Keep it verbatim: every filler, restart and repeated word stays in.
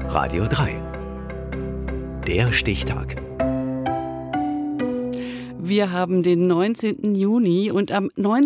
Radio drei. Der Stichtag. Wir haben den neunzehnten Juni und am neunzehnten